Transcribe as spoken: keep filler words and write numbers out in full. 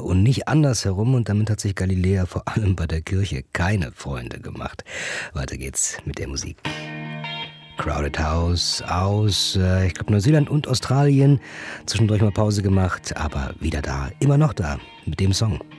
und nicht andersherum, und damit hat sich Galiläa vor allem bei der Kirche keine Freunde gemacht. Weiter geht's mit der Musik. Crowded House aus, äh, ich glaube, Neuseeland und Australien. Zwischendurch mal Pause gemacht, aber wieder da, immer noch da, mit dem Song.